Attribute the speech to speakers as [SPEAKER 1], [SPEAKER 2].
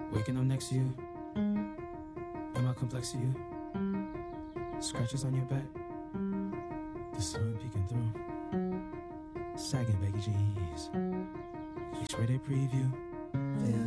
[SPEAKER 1] Waking up next to you. Am I complex to you? Scratches on your back. The sun peeking through. Sagging baggy jeans. X-rated preview.
[SPEAKER 2] Feel